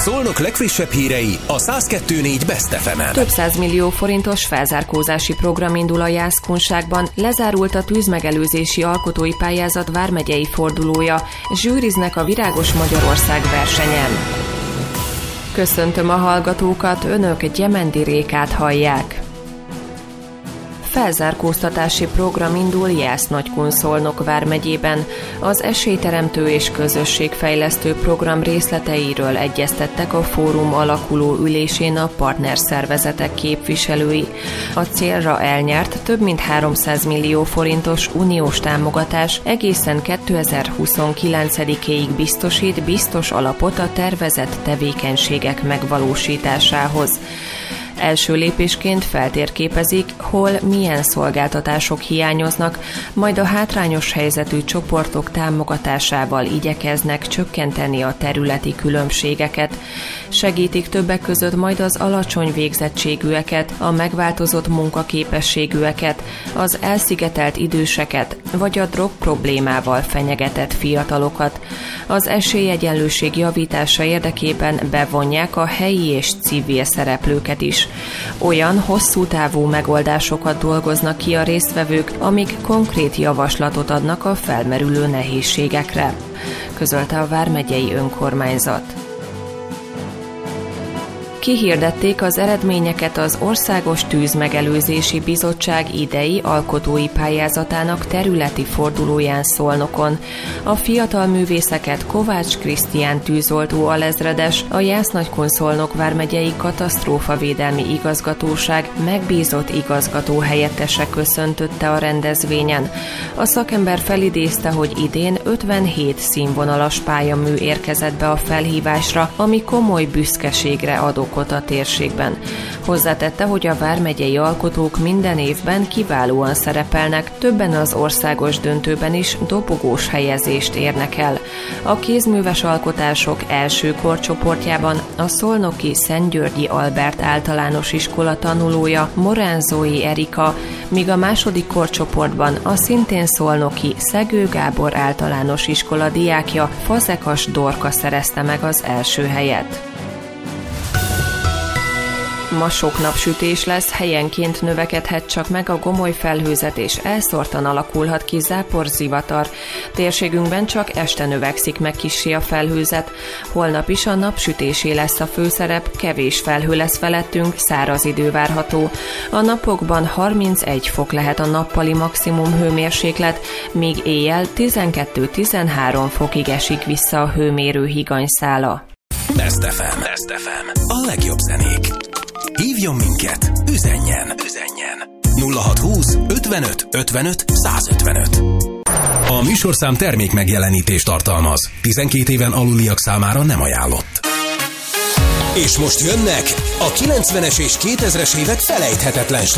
Szolnok legfrissebb hírei a 102.4 Best FM-en. Több 100 millió forintos felzárkózási program indul a Jászkunságban, lezárult a tűzmegelőzési alkotói pályázat vármegyei fordulója, zsűriznek a Virágos Magyarország versenyen. Köszöntöm a hallgatókat, önök Gyemendi Rékát hallják. Felzárkóztatási program indul Jász-Nagykun-Szolnok vármegyében. Az esélyteremtő és közösségfejlesztő program részleteiről egyeztettek a fórum alakuló ülésén a partnerszervezetek képviselői. A célra elnyert több mint 300 millió forintos uniós támogatás egészen 2029-ig biztosít biztos alapot a tervezett tevékenységek megvalósításához. Első lépésként feltérképezik, hol milyen szolgáltatások hiányoznak, majd a hátrányos helyzetű csoportok támogatásával igyekeznek csökkenteni a területi különbségeket. Segítik többek között majd az alacsony végzettségűeket, a megváltozott munkaképességűeket, az elszigetelt időseket, vagy a drog problémával fenyegetett fiatalokat. Az esélyegyenlőség javítása érdekében bevonják a helyi és civil szereplőket is. Olyan hosszú távú megoldásokat dolgoznak ki a résztvevők, amik konkrét javaslatot adnak a felmerülő nehézségekre, közölte a vármegyei önkormányzat. Kihirdették az eredményeket az Országos Tűzmegelőzési Bizottság idei alkotói pályázatának területi fordulóján Szolnokon. A fiatal művészeket Kovács Krisztián tűzoltó alezredes, a Jász-Nagykun-Szolnok vármegyei katasztrófavédelmi igazgatóság megbízott igazgató helyettese köszöntötte a rendezvényen. A szakember felidézte, hogy idén 57 színvonalas pályamű érkezett be a felhívásra, ami komoly büszkeségre ad okot a térségben. Hozzátette, hogy a vármegyei alkotók minden évben kiválóan szerepelnek, többen az országos döntőben is dobogós helyezést érnek el. A kézműves alkotások első korcsoportjában a szolnoki Szentgyörgyi Albert általános iskola tanulója Moránzói Erika, míg a második korcsoportban a szintén szolnoki Szegő Gábor általános iskola diákja Fazekas Dorka szerezte meg az első helyet. Ma sok napsütés lesz, helyenként növekedhet csak meg a gomoly felhőzet és elszórtan alakulhat ki záporzivatar. Térségünkben csak este növekszik meg kissé a felhőzet. Holnap is a napsütésé lesz a főszerep, kevés felhő lesz felettünk, száraz idő várható. A napokban 31 fok lehet a nappali maximum hőmérséklet, míg éjjel 12-13 fokig esik vissza a hőmérő higanyszála. Best FM. A legjobb zenék. Hívjon minket, üzenjen. 0620 55 55 155. A műsorszám termék megjelenítést tartalmaz. 12 éven aluliak számára nem ajánlott. És most jönnek a 90-es és 2000-es évek felejthetetlen